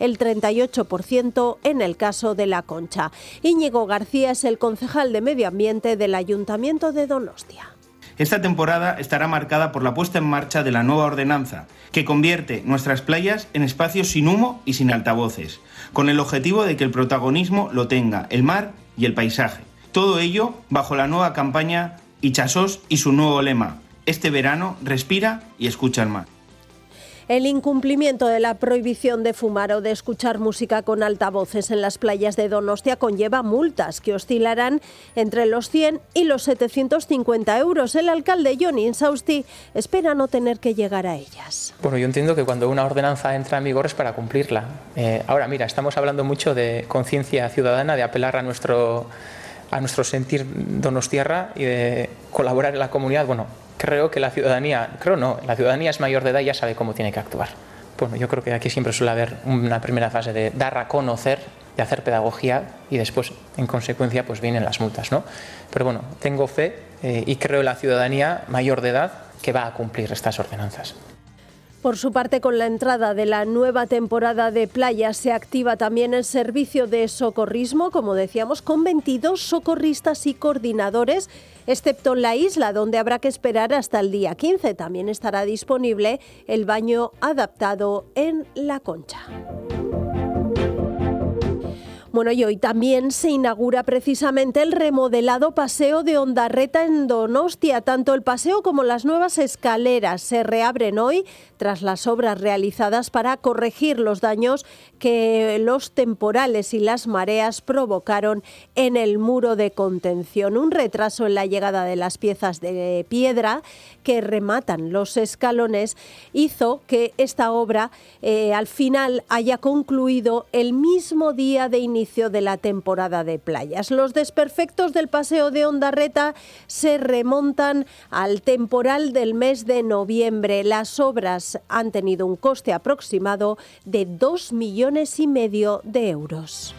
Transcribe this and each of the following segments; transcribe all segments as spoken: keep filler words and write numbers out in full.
el treinta y ocho por ciento en el caso de La Concha. Íñigo García es el concejal de Medio Ambiente del Ayuntamiento de Donostia. Esta temporada estará marcada por la puesta en marcha de la nueva ordenanza, que convierte nuestras playas en espacios sin humo y sin altavoces, con el objetivo de que el protagonismo lo tenga el mar y el paisaje. Todo ello bajo la nueva campaña Itxasos y su nuevo lema: este verano respira y escucha el mar. El incumplimiento de la prohibición de fumar o de escuchar música con altavoces en las playas de Donostia conlleva multas que oscilarán entre los cien y los setecientos cincuenta euros. El alcalde Jon Insausti espera no tener que llegar a ellas. Bueno, yo entiendo que cuando una ordenanza entra en vigor es para cumplirla. Eh, ahora, mira, estamos hablando mucho de conciencia ciudadana, de apelar a nuestro, a nuestro sentir donostiarra y de colaborar en la comunidad. Bueno, creo que la ciudadanía, creo no, la ciudadanía es mayor de edad y ya sabe cómo tiene que actuar. Bueno, yo creo que aquí siempre suele haber una primera fase de dar a conocer, de hacer pedagogía y después, en consecuencia, pues vienen las multas, ¿no? Pero bueno, tengo fe eh, y creo en la ciudadanía mayor de edad que va a cumplir estas ordenanzas. Por su parte, con la entrada de la nueva temporada de playas se activa también el servicio de socorrismo, como decíamos, con veintidós socorristas y coordinadores, excepto en la isla, donde habrá que esperar hasta el día quince. También estará disponible el baño adaptado en La Concha. Bueno, y hoy también se inaugura precisamente el remodelado paseo de Ondarreta en Donostia. Tanto el paseo como las nuevas escaleras se reabren hoy tras las obras realizadas para corregir los daños que los temporales y las mareas provocaron en el muro de contención. Un retraso en la llegada de las piezas de piedra que rematan los escalones hizo que esta obra eh, al final haya concluido el mismo día de inicio de la temporada de playas. Los desperfectos del paseo de Ondarreta se remontan al temporal del mes de noviembre. Las obras han tenido un coste aproximado de dos millones y medio de euros.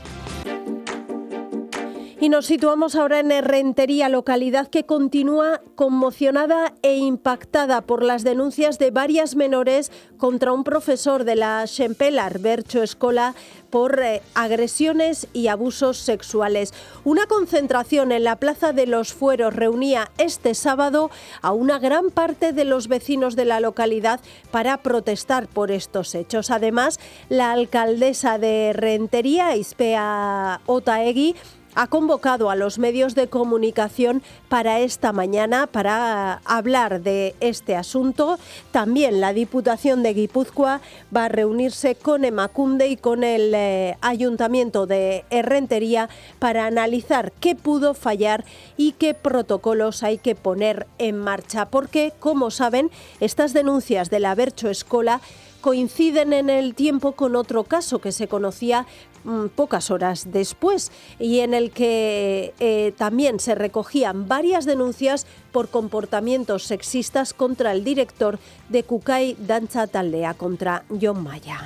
Y nos situamos ahora en Errentería, localidad que continúa conmocionada e impactada por las denuncias de varias menores contra un profesor de la Xempelar Bertxo Escola por eh, agresiones y abusos sexuales. Una concentración en la Plaza de los Fueros reunía este sábado a una gran parte de los vecinos de la localidad para protestar por estos hechos. Además, la alcaldesa de Errentería, Ispea Otaegui, ha convocado a los medios de comunicación para esta mañana para hablar de este asunto. También la Diputación de Guipúzcoa va a reunirse con Emakunde y con el eh, Ayuntamiento de Errentería para analizar qué pudo fallar y qué protocolos hay que poner en marcha. Porque, como saben, estas denuncias de la Bertxo Escola coinciden en el tiempo con otro caso que se conocía mmm, pocas horas después y en el que eh, también se recogían varias denuncias por comportamientos sexistas contra el director de Kukai Dantza Taldea, contra Jon Maya.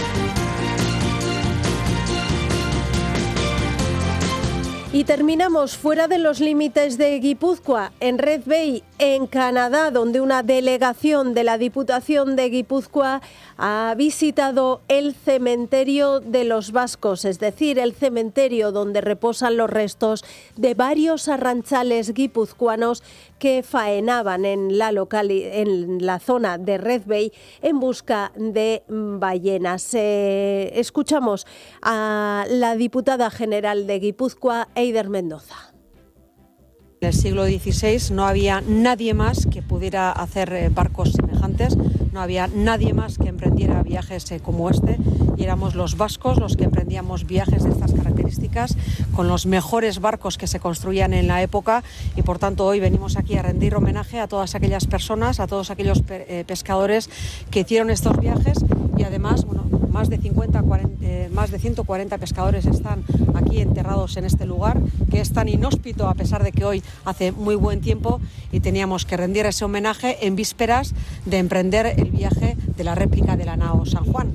Y terminamos fuera de los límites de Guipúzcoa, en Red Bay, en Canadá, donde una delegación de la Diputación de Guipúzcoa ha visitado el cementerio de los vascos, es decir, el cementerio donde reposan los restos de varios arrantzales guipuzcoanos que faenaban en la, locali- en la zona de Red Bay en busca de ballenas. Eh, escuchamos a la diputada general de Guipúzcoa, Eider Mendoza. En el siglo dieciséis no había nadie más que pudiera hacer barcos semejantes, no había nadie más que emprendiera viajes como este y éramos los vascos los que emprendíamos viajes de estas características con los mejores barcos que se construían en la época y por tanto hoy venimos aquí a rendir homenaje a todas aquellas personas, a todos aquellos pescadores que hicieron estos viajes y además, bueno, más de cincuenta, cuarenta, eh, más de ciento cuarenta pescadores están aquí enterrados en este lugar, que es tan inhóspito a pesar de que hoy hace muy buen tiempo y teníamos que rendir ese homenaje en vísperas de emprender el viaje de la réplica de la nao San Juan.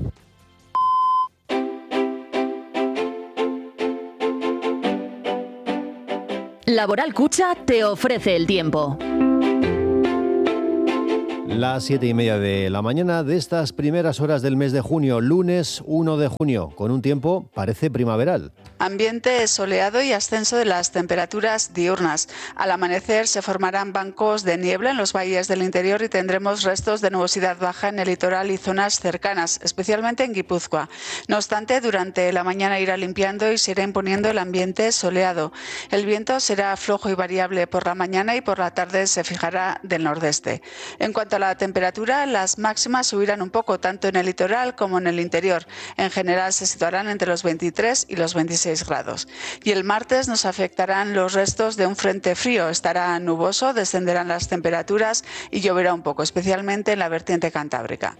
Laboral Cucha te ofrece el tiempo. Las siete y media de la mañana de estas primeras horas del mes de junio, lunes uno de junio, con un tiempo parece primaveral. Ambiente soleado y ascenso de las temperaturas diurnas. Al amanecer se formarán bancos de niebla en los valles del interior y tendremos restos de nubosidad baja en el litoral y zonas cercanas, especialmente en Guipúzcoa. No obstante, durante la mañana irá limpiando y se irá imponiendo el ambiente soleado. El viento será flojo y variable por la mañana y por la tarde se fijará del nordeste. En cuanto a la temperatura, las máximas subirán un poco tanto en el litoral como en el interior. En general se situarán entre los veintitrés y los veintiséis grados. Y el martes nos afectarán los restos de un frente frío. Estará nuboso, descenderán las temperaturas y lloverá un poco, especialmente en la vertiente cantábrica.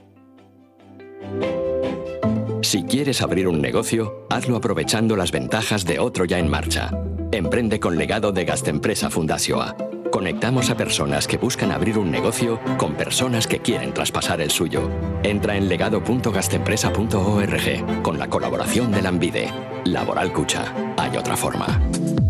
Si quieres abrir un negocio, hazlo aprovechando las ventajas de otro ya en marcha. Emprende con legado de Gastempresa Fundazioa. Conectamos a personas que buscan abrir un negocio con personas que quieren traspasar el suyo. Entra en legado punto gastempresa punto org con la colaboración de Lanbide. Laboral Cucha. Hay otra forma.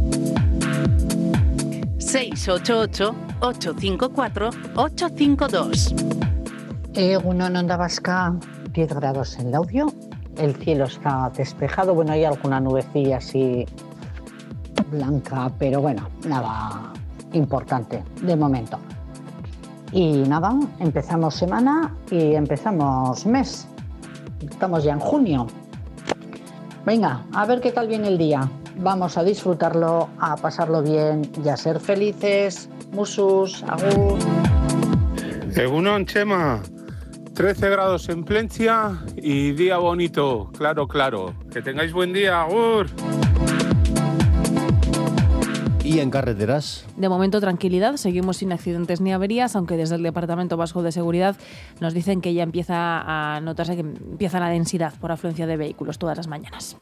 seis ocho ocho, ocho cinco cuatro, ocho cinco dos. Egunon Onda Vasca, diez grados en Laudio. El cielo está despejado. Bueno, hay alguna nubecilla así blanca, pero bueno, nada importante de momento. Y nada, empezamos semana y empezamos mes. Estamos ya en junio. Venga, a ver qué tal viene el día. Vamos a disfrutarlo, a pasarlo bien y a ser felices. Musus, agur. Egunon, Chema. trece grados en Plencia y día bonito. Claro, claro. Que tengáis buen día, agur. ¿Y en carreteras? De momento tranquilidad, seguimos sin accidentes ni averías, aunque desde el Departamento Vasco de Seguridad nos dicen que ya empieza a notarse que empieza la densidad por afluencia de vehículos todas las mañanas.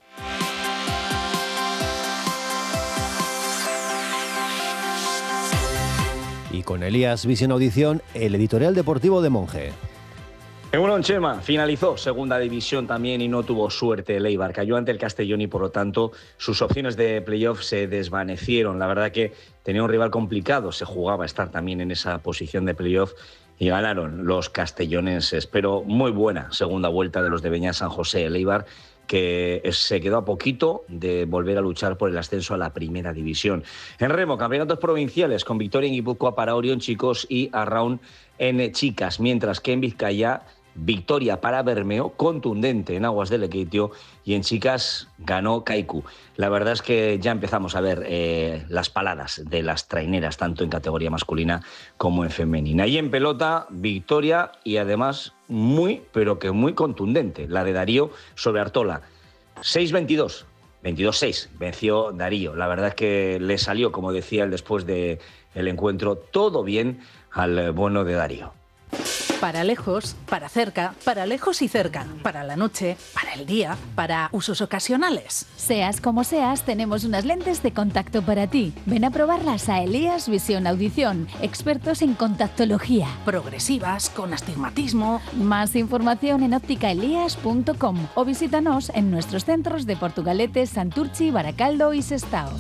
Y con Elías Visión Audición, el editorial deportivo de Monge. Egunon, Chema, finalizó segunda división también y no tuvo suerte el Eibar. Cayó ante el Castellón y por lo tanto sus opciones de playoff se desvanecieron. La verdad que tenía un rival complicado, se jugaba a estar también en esa posición de playoff y ganaron los castellonenses. Pero muy buena segunda vuelta de los de Beñat San José. El Eibar que se quedó a poquito de volver a luchar por el ascenso a la primera división. En remo, campeonatos provinciales con victoria en Guipúzcoa para Orión chicos y Arraun en chicas, mientras que en Vizcaya victoria para Bermeo, contundente en aguas del Lekeitio, y en chicas ganó Kaiku. La verdad es que ya empezamos a ver eh, las paladas de las traineras, tanto en categoría masculina como en femenina. Y en pelota, victoria y además muy, pero que muy contundente, la de Darío sobre Artola. seis veintidós, veintidós seis, venció Darío. La verdad es que le salió, como decía él después del encuentro, todo bien al bueno de Darío. Para lejos, para cerca, para lejos y cerca, para la noche, para el día, para usos ocasionales. Seas como seas, tenemos unas lentes de contacto para ti. Ven a probarlas a Elías Visión Audición, expertos en contactología. Progresivas, con astigmatismo. Más información en óptica elías punto com o visítanos en nuestros centros de Portugalete, Santurchi, Baracaldo y Sestao.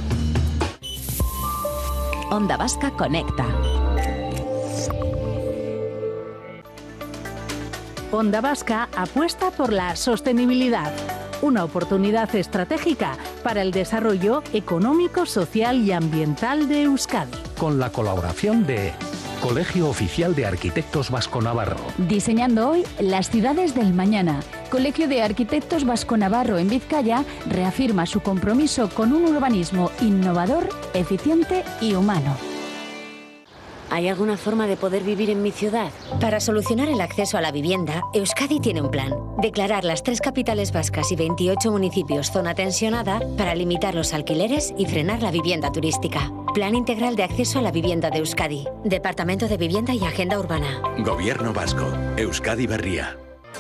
Onda Vasca Conecta. Onda Vasca apuesta por la sostenibilidad, una oportunidad estratégica para el desarrollo económico, social y ambiental de Euskadi. Con la colaboración de Colegio Oficial de Arquitectos Vasco-Navarro. Diseñando hoy las ciudades del mañana. Colegio de Arquitectos Vasco-Navarro en Vizcaya reafirma su compromiso con un urbanismo innovador, eficiente y humano. ¿Hay alguna forma de poder vivir en mi ciudad? Para solucionar el acceso a la vivienda, Euskadi tiene un plan. Declarar las tres capitales vascas y veintiocho municipios zona tensionada para limitar los alquileres y frenar la vivienda turística. Plan Integral de Acceso a la Vivienda de Euskadi. Departamento de Vivienda y Agenda Urbana. Gobierno Vasco. Euskadi Berria.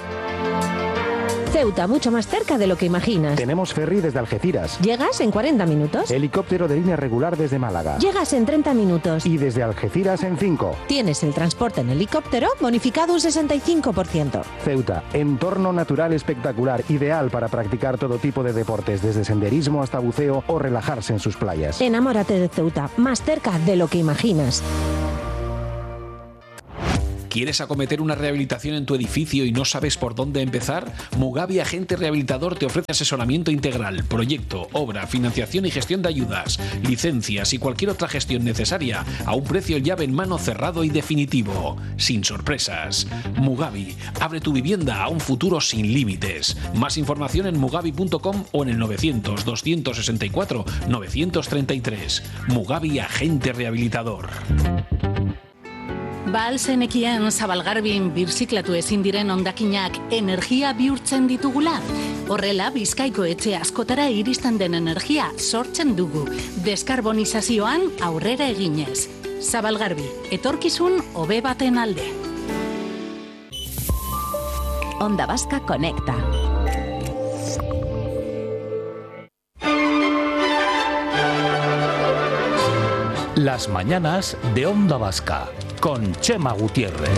Ceuta, mucho más cerca de lo que imaginas. Tenemos ferry desde Algeciras. Llegas en cuarenta minutos. Helicóptero de línea regular desde Málaga. Llegas en treinta minutos. Y desde Algeciras en cinco. Tienes el transporte en helicóptero bonificado un sesenta y cinco por ciento. Ceuta, entorno natural espectacular, ideal para practicar todo tipo de deportes, desde senderismo hasta buceo o relajarse en sus playas. Enamórate de Ceuta, más cerca de lo que imaginas. ¿Quieres acometer una rehabilitación en tu edificio y no sabes por dónde empezar? Mugavi Agente Rehabilitador te ofrece asesoramiento integral, proyecto, obra, financiación y gestión de ayudas, licencias y cualquier otra gestión necesaria a un precio llave en mano cerrado y definitivo, sin sorpresas. Mugavi, abre tu vivienda a un futuro sin límites. Más información en mugavi punto com o en el novecientos, doscientos sesenta y cuatro, novecientos treinta y tres. Mugavi Agente Rehabilitador. Ba alzenekien Zabalgarbin birziklatu ezin diren hondakinak energia bihurtzen ditugula. Horrela, Bizkaiko etxe askotara iristen den energia sortzen dugu. Deskarbonizazioan aurrera eginez. Zabalgarbi, etorkizun hobe baten alde. Onda Vasca Conecta. Las mañanas de Onda Vasca con Chema Gutiérrez.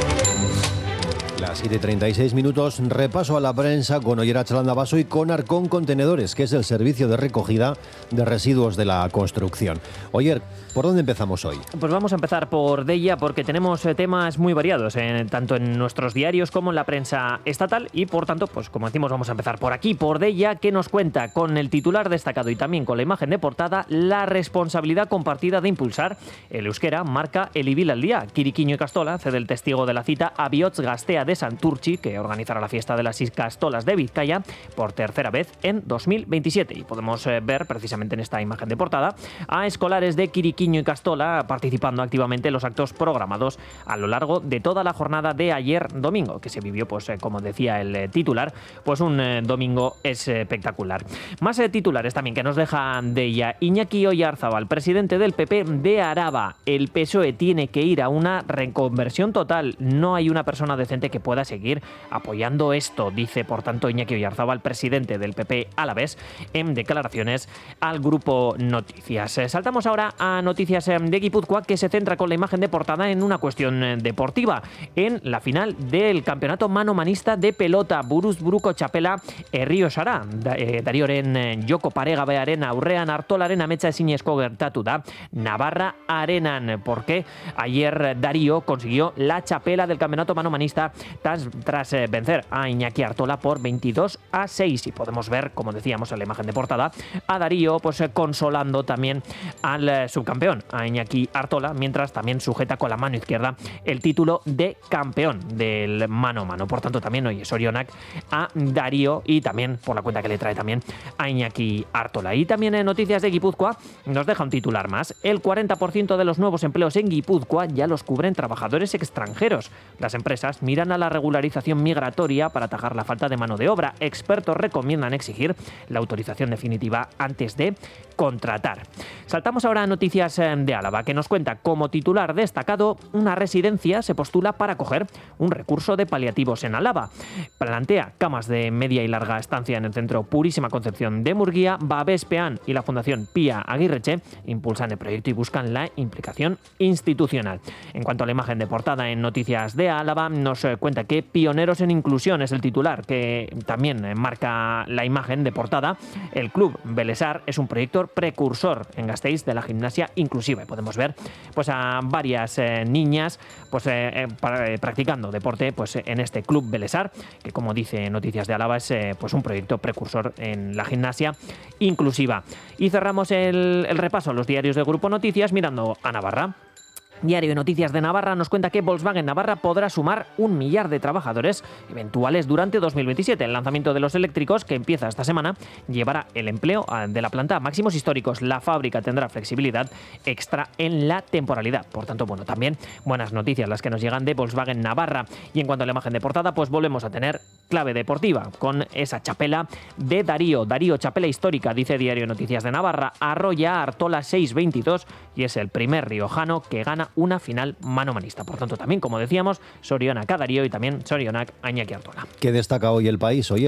Las siete y treinta y seis minutos, repaso a la prensa con Oyer Chalanda-Basso y con Arcón Contenedores, que es el servicio de recogida de residuos de la construcción. Oyer, ¿por dónde empezamos hoy? Pues vamos a empezar por Deia, porque tenemos temas muy variados, eh, tanto en nuestros diarios como en la prensa estatal, y por tanto, pues como decimos, vamos a empezar por aquí, por Deia, que nos cuenta con el titular destacado y también con la imagen de portada, la responsabilidad compartida de impulsar el euskera marca el Ibil al día. Quiriquiño y Castola cede el testigo de la cita a Bihotz Gaztea de Santurchi, que organizará la fiesta de las Castolas de Vizcaya por tercera vez en dos mil veintisiete. Y podemos eh, ver precisamente en esta imagen de portada a escolares de Quiriquiño y Castola participando activamente en los actos programados a lo largo de toda la jornada de ayer domingo, que se vivió, pues eh, como decía el eh, titular, pues un eh, domingo espectacular. Más eh, titulares también que nos dejan de ella. Iñaki Oyarzabal, presidente del P P de Araba. El P S O E tiene que ir a una reconversión total. No hay una persona decente que pueda seguir apoyando esto, dice por tanto Iñaki Oyarzabal, presidente del P P alavés, en declaraciones al Grupo Noticias. Saltamos ahora a Noticias de Guipúzcoa, que se centra con la imagen de portada en una cuestión deportiva, en la final del campeonato manomanista de pelota. Buruz buruko txapela Herriosara, Darioren joko paregabearen aurrean Artolaren ametsa ezinezko gertatu da Navarra Arenan, porque ayer Darío consiguió la chapela del campeonato manomanista tras, tras eh, vencer a Iñaki Artola por veintidós a seis, y podemos ver, como decíamos en la imagen de portada, a Darío pues eh, consolando también al eh, subcampeón, a Iñaki Artola, mientras también sujeta con la mano izquierda el título de campeón del mano a mano. Por tanto, también hoy es Orionak a Darío, y también por la cuenta que le trae también a Iñaki Artola. Y también en Noticias de Guipúzcoa nos deja un titular más. El cuarenta por ciento de los nuevos empleos en Guipúzcoa ya los cubren trabajadores extranjeros. Las empresas miran a la regularización migratoria para atajar la falta de mano de obra. Expertos recomiendan exigir la autorización definitiva antes de contratar. Saltamos ahora a Noticias de Álava, que nos cuenta como titular destacado: una residencia se postula para acoger un recurso de paliativos en Álava. Plantea camas de media y larga estancia en el Centro Purísima Concepción de Murguía. Babespean y la Fundación Pía Aguirreche impulsan el proyecto y buscan la implicación institucional. En cuanto a la imagen de portada en Noticias de Álava, nos cuenta que Pioneros en Inclusión es el titular, que también marca la imagen de portada. El Club Belesar es un proyecto precursor en Gasteiz de la gimnasia inclusiva, y podemos ver pues a varias eh, niñas pues eh, para, eh, practicando deporte pues en este Club Belesar, que como dice Noticias de Álava es eh, pues un proyecto precursor en la gimnasia inclusiva. Y cerramos el, el repaso a los diarios del Grupo Noticias mirando a Navarra. Diario de Noticias de Navarra nos cuenta que Volkswagen Navarra podrá sumar un millar de trabajadores eventuales durante dos mil veintisiete. El lanzamiento de los eléctricos, que empieza esta semana, llevará el empleo de la planta a máximos históricos. La fábrica tendrá flexibilidad extra en la temporalidad. Por tanto, bueno, también buenas noticias las que nos llegan de Volkswagen Navarra. Y en cuanto a la imagen de portada, pues volvemos a tener clave deportiva con esa chapela de Darío. Darío, chapela histórica, dice Diario de Noticias de Navarra. Arrolla Artola seis veintidós y es el primer riojano que gana una final manomanista. Por tanto, también, como decíamos, Sorionak a Darío y también Sorionak a Iñaki Artola. ¿Qué destaca hoy El País, Oyer?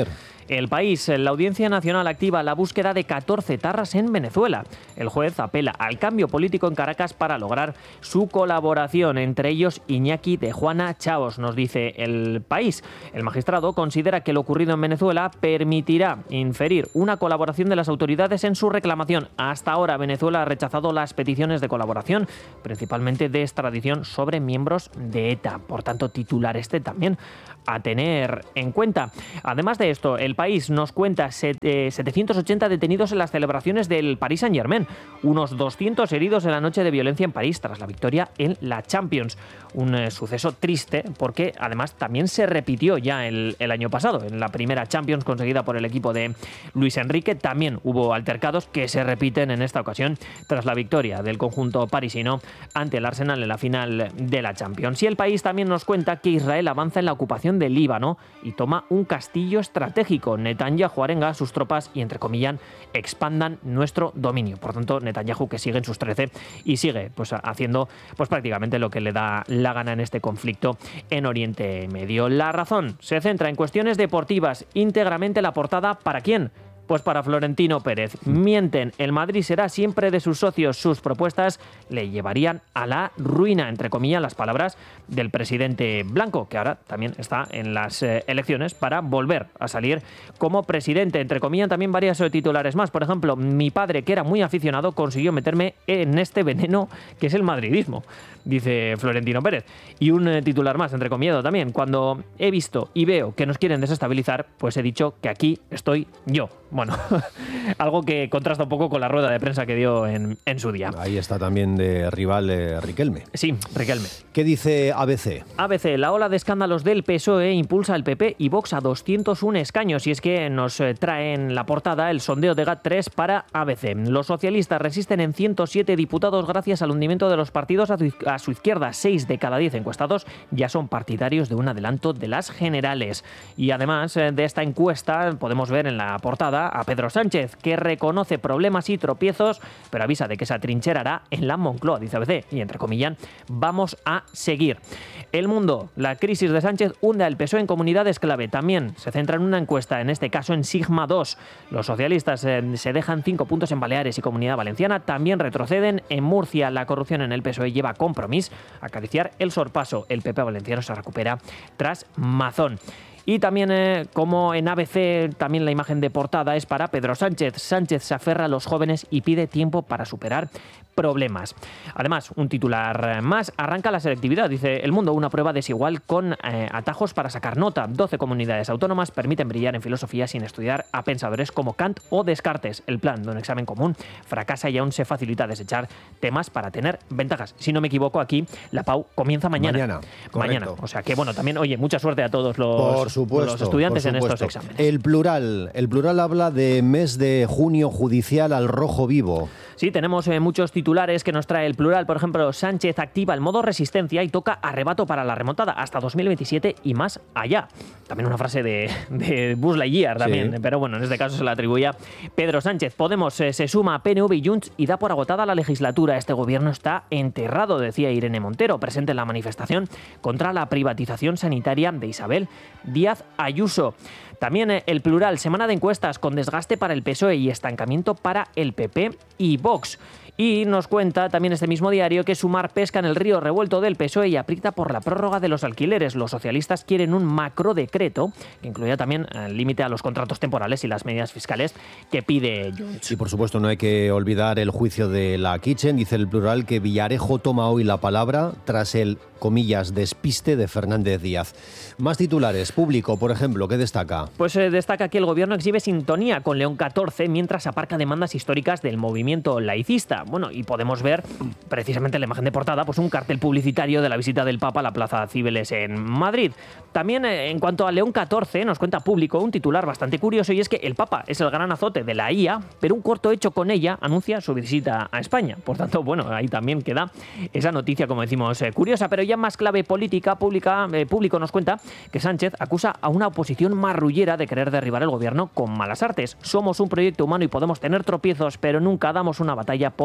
El País, la Audiencia Nacional activa la búsqueda de catorce etarras en Venezuela. El juez apela al cambio político en Caracas para lograr su colaboración, entre ellos Iñaki de Juana Chaos, nos dice El País. El magistrado considera que lo ocurrido en Venezuela permitirá inferir una colaboración de las autoridades en su reclamación. Hasta ahora Venezuela ha rechazado las peticiones de colaboración, principalmente de extradición sobre miembros de ETA. Por tanto, titular este también a tener en cuenta. Además de esto, El País nos cuenta setecientos ochenta detenidos en las celebraciones del Paris Saint-Germain, unos doscientos heridos en la noche de violencia en París tras la victoria en la Champions. Un eh, suceso triste porque además también se repitió ya el, el año pasado. En la primera Champions conseguida por el equipo de Luis Enrique también hubo altercados que se repiten en esta ocasión tras la victoria del conjunto parisino ante el Arsenal en la final de la Champions. Y El País también nos cuenta que Israel avanza en la ocupación del Líbano y toma un castillo estratégico. Netanyahu arenga a sus tropas y, entre comillas, expandan nuestro dominio. Por tanto, Netanyahu que sigue en sus trece y sigue pues haciendo pues prácticamente lo que le da la gana en este conflicto en Oriente Medio. La Razón se centra en cuestiones deportivas, íntegramente la portada ¿para quién? Pues para Florentino Pérez. Mienten, el Madrid será siempre de sus socios. Sus propuestas le llevarían a la ruina, entre comillas, las palabras del presidente Blanco, que ahora también está en las eh, elecciones para volver a salir como presidente. Entre comillas, también varias titulares más. Por ejemplo, mi padre, que era muy aficionado, consiguió meterme en este veneno que es el madridismo, dice Florentino Pérez. Y un eh, titular más, entre comillas, también. Cuando he visto y veo que nos quieren desestabilizar, pues he dicho que aquí estoy yo. Bueno, algo que contrasta un poco con la rueda de prensa que dio en, en su día. Ahí está también de rival eh, Riquelme. Sí, Riquelme. ¿Qué dice A B C? A B C, la ola de escándalos del P S O E impulsa al P P y Vox a doscientos uno escaños. Y es que nos trae en la portada el sondeo de GAT tres para A B C. Los socialistas resisten en ciento siete diputados gracias al hundimiento de los partidos a su, a su izquierda. seis de cada diez encuestados ya son partidarios de un adelanto de las generales. Y además de esta encuesta podemos ver en la portada a Pedro Sánchez, que reconoce problemas y tropiezos, pero avisa de que se atrincherará en la Moncloa, dice A B C, y entre comillas, vamos a seguir. El Mundo, la crisis de Sánchez hunde al P S O E en comunidades clave. También se centra en una encuesta, en este caso en Sigma dos. Los socialistas eh, se dejan cinco puntos en Baleares y Comunidad Valenciana, también retroceden en Murcia. La corrupción en el P S O E lleva a Compromís a acariciar el sorpaso. El P P valenciano se recupera tras Mazón. Y también, eh, como en A B C, también la imagen de portada es para Pedro Sánchez. Sánchez se aferra a los jóvenes y pide tiempo para superar problemas. Además, un titular más, arranca la selectividad, dice El Mundo, una prueba desigual con eh, atajos para sacar nota. doce comunidades autónomas permiten brillar en filosofía sin estudiar a pensadores como Kant o Descartes. El plan de un examen común fracasa y aún se facilita desechar temas para tener ventajas. Si no me equivoco, aquí la P A U comienza mañana. Mañana, mañana. O sea que, bueno, también, oye, mucha suerte a todos los, por supuesto, los estudiantes por en supuesto. estos exámenes. El Plural, el Plural habla de mes de junio judicial al rojo vivo. Sí, tenemos eh, muchos titulares que nos trae El Plural. Por ejemplo, Sánchez activa el modo resistencia y toca arrebato para la remontada hasta dos mil veintisiete y más allá. También una frase de, de Buzz Lightyear también, sí. Pero bueno, en este caso se la atribuía Pedro Sánchez. Podemos eh, se suma a P N V y Junts y da por agotada la legislatura. Este gobierno está enterrado, decía Irene Montero, presente en la manifestación contra la privatización sanitaria de Isabel Díaz Ayuso. También eh, El Plural, semana de encuestas con desgaste para el P S O E y estancamiento para el P P y Vox. Y nos cuenta también este mismo diario que Sumar pesca en el río revuelto del P S O E y aprieta por la prórroga de los alquileres. Los socialistas quieren un macrodecreto que incluya también el límite a los contratos temporales y las medidas fiscales que pide Junts. Y por supuesto no hay que olvidar el juicio de la Kitchen. Dice El Plural que Villarejo toma hoy la palabra tras el, comillas, despiste de Fernández Díaz. Más titulares. Público, por ejemplo, ¿qué destaca? Pues eh, destaca que el gobierno exhibe sintonía con León catorce mientras aparca demandas históricas del movimiento laicista. Bueno, y podemos ver precisamente en la imagen de portada pues un cartel publicitario de la visita del Papa a la Plaza Cibeles en Madrid. También eh, en cuanto a León catorce nos cuenta Público un titular bastante curioso y es que el Papa es el gran azote de la I A, pero un corto hecho con ella anuncia su visita a España. Por tanto, bueno, ahí también queda esa noticia, como decimos, eh, curiosa, pero ya más clave política, pública, eh, Público nos cuenta que Sánchez acusa a una oposición marrullera de querer derribar el gobierno con malas artes. Somos un proyecto humano y podemos tener tropiezos, pero nunca damos una batalla por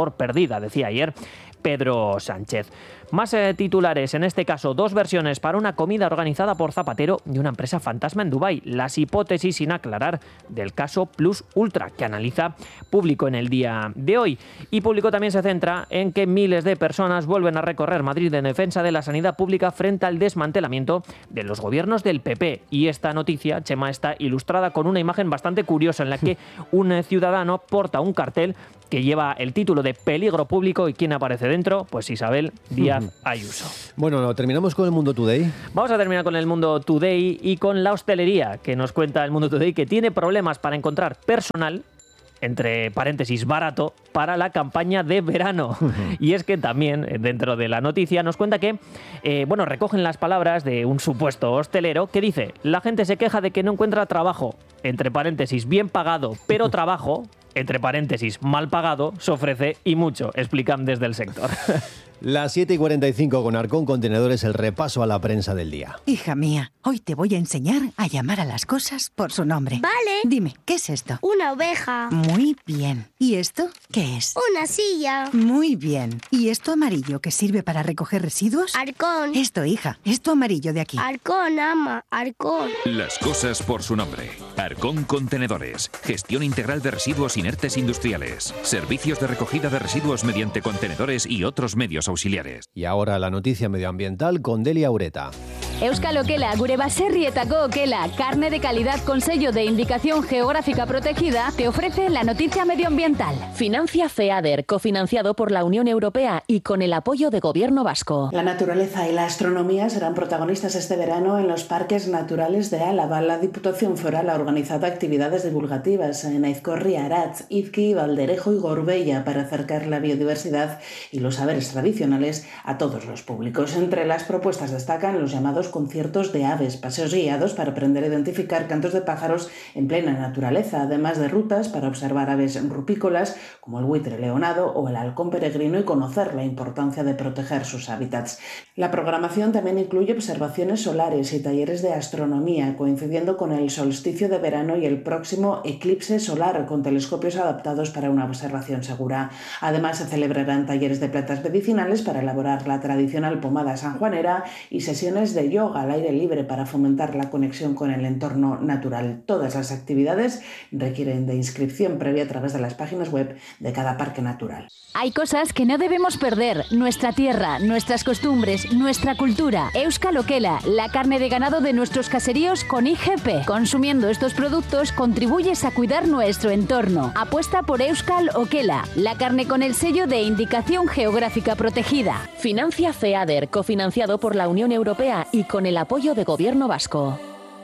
por perdida, decía ayer Pedro Sánchez. Más eh, titulares, en este caso dos versiones para una comida organizada por Zapatero y una empresa fantasma en Dubái. Las hipótesis sin aclarar del caso Plus Ultra, que analiza Público en el día de hoy. Y Público también se centra en que miles de personas vuelven a recorrer Madrid en defensa de la sanidad pública frente al desmantelamiento de los gobiernos del P P. Y esta noticia, Chema, está ilustrada con una imagen bastante curiosa en la que un ciudadano porta un cartel que lleva el título de peligro público. ¿Y quién aparece dentro? Pues Isabel Díaz Ayuso. Bueno, terminamos con el Mundo Today. Vamos a terminar con el Mundo Today y con la hostelería, que nos cuenta el Mundo Today que tiene problemas para encontrar personal, entre paréntesis, barato, para la campaña de verano. Y es que también, dentro de la noticia, nos cuenta que, eh, bueno, recogen las palabras de un supuesto hostelero que dice: la gente se queja de que no encuentra trabajo, entre paréntesis, bien pagado, pero trabajo, entre paréntesis, mal pagado, se ofrece y mucho, explican desde el sector. Las siete y cuarenta y cinco con Arcón Contenedores, el repaso a la prensa del día. Hija mía, hoy te voy a enseñar a llamar a las cosas por su nombre. Vale. Dime, ¿qué es esto? Una oveja. Muy bien. ¿Y esto qué es? Una silla. Muy bien. ¿Y esto amarillo que sirve para recoger residuos? Arcón. Esto, hija, esto amarillo de aquí. Arcón, ama, Arcón. Las cosas por su nombre. Arcón Contenedores. Gestión integral de residuos inertes industriales. Servicios de recogida de residuos mediante contenedores y otros medios auxiliares. Y ahora la noticia medioambiental con Delia Ureta. Euskal Okela, gure baserrietako okela, carne de calidad con sello de indicación geográfica protegida, te ofrece la noticia medioambiental. Financia FEADER, cofinanciado por la Unión Europea y con el apoyo de Gobierno vasco. La naturaleza y la astronomía serán protagonistas este verano en los parques naturales de Álava. La Diputación Foral ha organizado actividades divulgativas en Aizkorri, Aratz, Izki, Valderejo y Gorbella para acercar la biodiversidad y los saberes tradicionales a todos los públicos. Entre las propuestas destacan los llamados conciertos de aves, paseos guiados para aprender a identificar cantos de pájaros en plena naturaleza, además de rutas para observar aves rupícolas como el buitre leonado o el halcón peregrino y conocer la importancia de proteger sus hábitats. La programación también incluye observaciones solares y talleres de astronomía, coincidiendo con el solsticio de verano y el próximo eclipse solar, con telescopios adaptados para una observación segura. Además, se celebrarán talleres de plantas medicinales para elaborar la tradicional pomada sanjuanera y sesiones de yoga al aire libre para fomentar la conexión con el entorno natural. Todas las actividades requieren de inscripción previa a través de las páginas web de cada parque natural. Hay cosas que no debemos perder: nuestra tierra, nuestras costumbres, nuestra cultura. Euskal Okela, la carne de ganado de nuestros caseríos con I G P. Consumiendo estos productos contribuyes a cuidar nuestro entorno. Apuesta por Euskal Okela, la carne con el sello de indicación geográfica protegida. Financia FEADER, cofinanciado por la Unión Europea y con el apoyo de Gobierno vasco.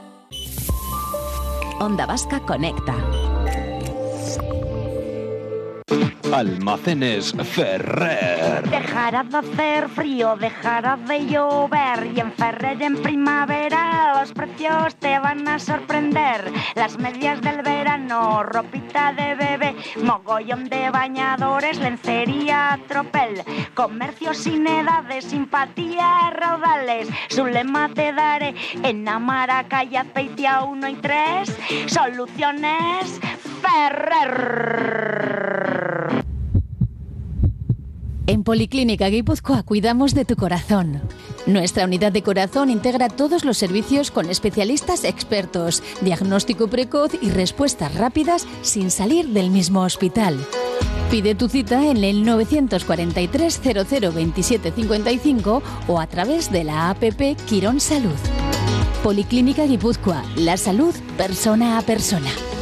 Onda Vasca Conecta. Almacenes Ferrer. Dejará de hacer frío, dejará de llover y en Ferrer en primavera los precios te van a sorprender. Las medias del verano, ropita de bebé, mogollón de bañadores, lencería, tropel, comercio sin edades, simpatía, raudales. Su lema te daré en Amara, calle Azpeitia uno y tres. Soluciones Ferrer. En Policlínica Guipúzcoa cuidamos de tu corazón. Nuestra unidad de corazón integra todos los servicios con especialistas expertos, diagnóstico precoz y respuestas rápidas sin salir del mismo hospital. Pide tu cita en el nueve cuatro tres cero cero veintisiete cincuenta y cinco o a través de la app Quirón Salud. Policlínica Guipúzcoa, la salud persona a persona.